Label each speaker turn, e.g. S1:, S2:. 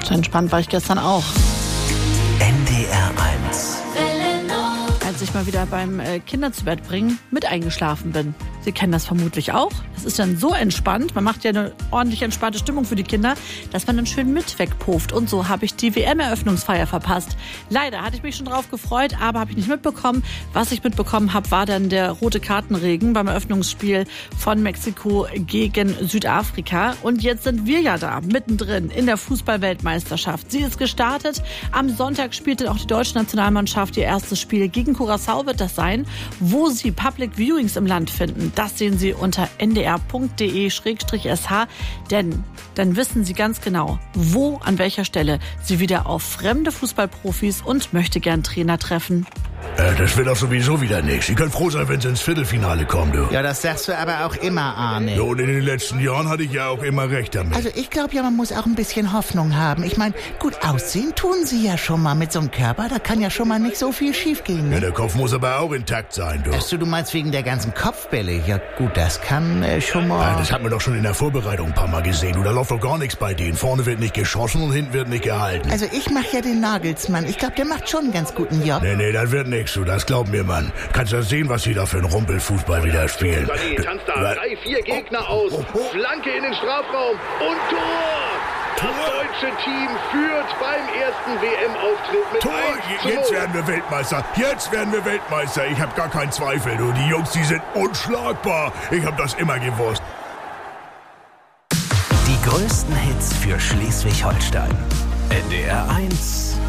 S1: So entspannt war ich gestern auch.
S2: NDR 1.
S1: Als ich mal wieder beim Kinder zu Bett bringen mit eingeschlafen bin. Sie kennen das vermutlich auch. Es ist dann so entspannt, man macht ja eine ordentlich entspannte Stimmung für die Kinder, dass man dann schön mit wegpufft. Und so habe ich die WM-Eröffnungsfeier verpasst. Leider hatte ich mich schon drauf gefreut, aber habe ich nicht mitbekommen. Was ich mitbekommen habe, war dann der rote Kartenregen beim Eröffnungsspiel von Mexiko gegen Südafrika. Und jetzt sind wir ja da, mittendrin in der Fußball-Weltmeisterschaft. Sie ist gestartet. Am Sonntag spielte auch die deutsche Nationalmannschaft ihr erstes Spiel gegen Curaçao wird das sein. Wo Sie Public Viewings im Land finden, das sehen Sie unter ndr.de/sh, denn dann wissen Sie ganz genau, wo, an welcher Stelle Sie wieder auf fremde Fußballprofis und Möchtegern-Trainer treffen.
S3: Das wird doch sowieso wieder nichts. Sie können froh sein, wenn Sie ins Viertelfinale kommen, du.
S4: Ja, das sagst du aber auch immer, Arne.
S3: Ja, und in den letzten Jahren hatte ich ja auch immer recht damit.
S4: Also ich glaube ja, man muss auch ein bisschen Hoffnung haben. Ich meine, gut aussehen tun sie ja schon mal mit so einem Körper. Da kann ja schon mal nicht so viel schiefgehen.
S3: Ja,
S4: Ne?
S3: der Kopf muss aber auch intakt sein, du.
S4: Achso, du meinst wegen der ganzen Kopfbälle? Ja gut, das kann schon mal...
S3: Ja, das hat man doch schon in der Vorbereitung ein paar Mal gesehen. Du, da läuft doch gar nichts bei denen. Vorne wird nicht geschossen und hinten wird nicht gehalten.
S4: Also ich mache ja den Nagelsmann. Ich glaube, der macht schon einen ganz guten Job.
S3: Nee, das wird nichts, du. Das glaub mir, Mann. Kannst du sehen, was sie da für einen Rumpelfußball wieder spielen.
S5: Sané tanzt da 3-4 Gegner aus. Flanke in den Strafraum und Tor! Das deutsche Team führt beim ersten WM-Auftritt mit
S3: Tor!
S5: 1:0.
S3: Jetzt werden wir Weltmeister. Jetzt werden wir Weltmeister. Ich habe gar keinen Zweifel, du. Die Jungs, die sind unschlagbar. Ich habe das immer gewusst.
S2: Die größten Hits für Schleswig-Holstein. NDR 1